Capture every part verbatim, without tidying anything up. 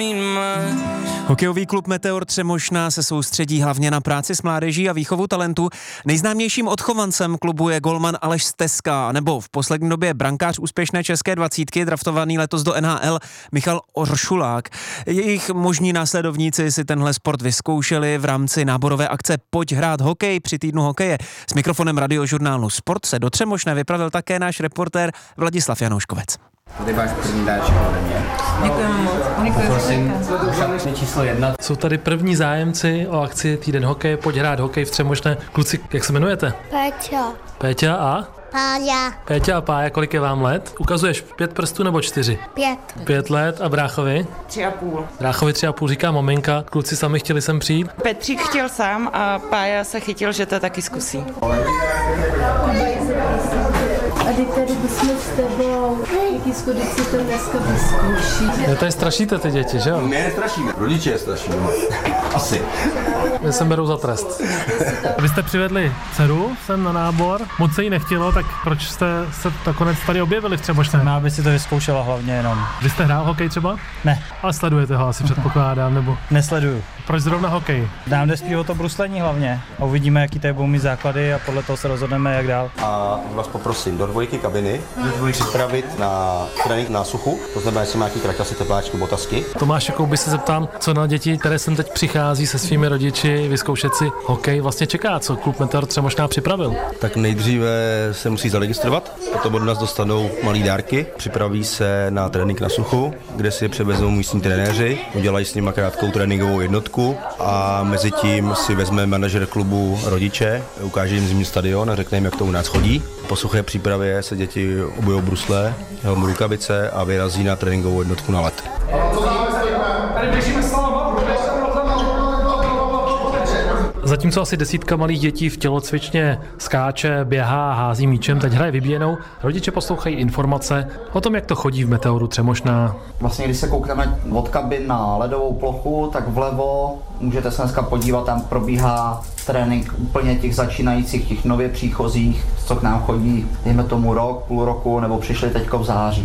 Hokejový klub Meteor Třemošná se soustředí hlavně na práci s mládeží a výchovu talentu. Nejznámějším odchovancem klubu je golman Aleš Stezka, nebo v poslední době brankář úspěšné české dvacítky, draftovaný letos do N H L Michal Oršulák. Jejich možní následovníci si tenhle sport vyzkoušeli v rámci náborové akce Pojď hrát hokej při týdnu hokeje. S mikrofonem radiožurnálu Sport se do Třemošné vypravil také náš reportér Vladislav Janouškovec. Tady máš první dáček ode mě. Děkujeme moc. Děkujeme. Prosím, číslo jedna. Jsou tady první zájemci o akci Týden hokeje, Pojď hrát hokej v Třemošné. Kluci, jak se jmenujete? Péťa. Péťa a? Pája. Péťa a Pája, kolik je vám let? Ukazuješ pět prstů nebo čtyři? Pět. Pět let a bráchovi? Tři a půl. Bráchovi tři a půl, říká maminka. Kluci sami chtěli sem přijít? Petřík chtěl sám a Pája se chytil, že to taky zkusí. A teď tady bychom s tebou, jaký skudy si to dneska vyzkouší. Vy tady strašíte ty děti, že jo? My je strašíme, rodiče je strašíme. Asi. Mě sem berou za trest. Vy jste přivedli dceru sem na nábor, moc se jí nechtělo, tak proč jste se nakonec tady objevili v Třemošné? No, aby si to vyzkoušela hlavně jenom. Vy jste hrál hokej třeba? Ne. Ale sledujete ho asi, předpokládám, nebo? Nesleduju. Proč zrovna hokej? Nám jde spíš o to bruslení hlavně. A uvidíme, jaký tady budou mít základy a podle toho se rozhodneme, jak dál. A vás poprosím do dvojky kabiny připravit na trénink na suchu, to znamená, jestli má nějaký kraťasy, tepláčky, botasky. Tomáš Jakouby se zeptám, co na děti, které sem teď přichází se svými rodiči vyzkoušet si hokej, vlastně čeká, co klub Meteor Třemošná připravil. Tak nejdříve se musí zaregistrovat, potom od nás dostanou malý dárky, připraví se na trénink na suchu, kde si je převezou místní trenéři, udělají s nimi krátkou tréninkovou jednotku a mezi tím si vezme manažer klubu rodiče, ukáže jim zimní stadion a řekne jim, jak to u nás chodí. Po suché přípravě se děti obujou brusle, helmu, rukavice a vyrazí na tréninkovou jednotku na let. Zatímco asi desítka malých dětí v tělocvičně skáče, běhá, hází míčem, teď hraje vybíjenou, rodiče poslouchají informace o tom, jak to chodí v Meteoru Třemošná. Vlastně, když se koukneme od kabin na ledovou plochu, tak vlevo můžete se dneska podívat, tam probíhá trénink úplně těch začínajících, těch nově příchozích, co k nám chodí, dejme tomu rok, půl roku, nebo přišli teďko v září.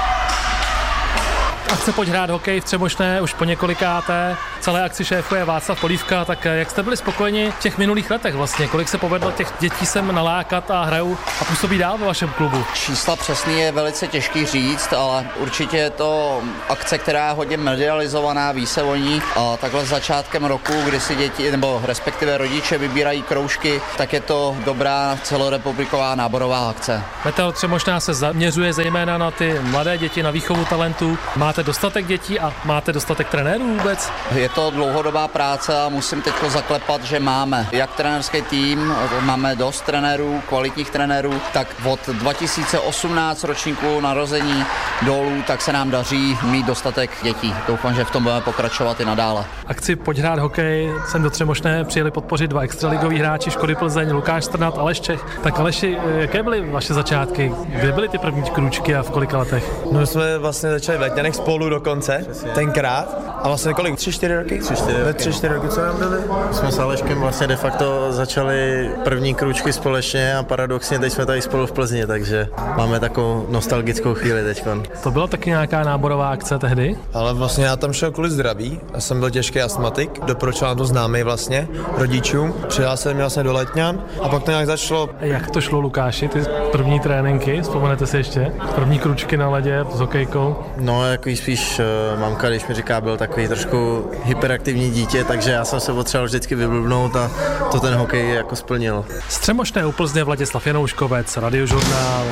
Akce Pojď hrát hokej v Třemošné už po několikáté. Celé akci šéfuje Václav Polívka, tak jak jste byli spokojeni v těch minulých letech vlastně? Kolik se povedlo těch dětí sem nalákat a hrajou a působí dál ve vašem klubu? Čísla přesný je velice těžký říct, ale určitě je to akce, která je hodně medializovaná, ví se o ní. A takhle začátkem roku, kdy si děti, nebo respektive rodiče vybírají kroužky, tak je to dobrá celorepubliková náborová akce. Meteor Třemošná se zaměřuje zejména na ty mladé děti, na výchovu talentu. Máte dostatek dětí a máte dostatek trenérů vůbec? Je to dlouhodobá práce a musím teď zaklepat, že máme jak trenérský tým, máme dost trenérů, kvalitních trenérů, tak od dva tisíce osmnáct ročníku narození dolů, tak se nám daří mít dostatek dětí. Doufám, že v tom budeme pokračovat i nadále. Akci Pojď hrát hokej sem do Třemošné přijeli podpořit dva extraligoví hráči Škody Plzeň, Lukáš Strnad, Aleš Čech. Tak Aleši, jaké byly vaše začátky? Kde byly ty první krůčky a v kolika letech? No, my jsme vlastně začali v Letňanech spolu dokonce, přesně. Tenkrát. A vlastně kolik? Tři, čtyři roky? Tři, čtyři roky. Tři, čtyři roky, co nám byli? Jsme s Aleškem vlastně de facto začali první krůčky společně a paradoxně teď jsme tady spolu v Plzni, takže máme takovou nostalgickou chvíli teďkon. To byla taky nějaká náborová akce tehdy? Ale vlastně já tam šel kvůli zdraví, já jsem byl těžký astmatik, doporučil nám to známý vlastně rodičům, přihlásil mě vlastně do Letňan a pak to nějak začalo. Jak to šlo, Lukáši, ty první tréninky, vzpomenete si ještě? První kručky na ledě s hokejkou? No, jako spíš uh, mamka, když mi říká, byl takový trošku hyperaktivní dítě, takže já jsem se potřeboval vždycky vyblbnout a to ten hokej jako splnil. Z Třemošné u Plzně Vladislav Janouškovec, Radiožurnál.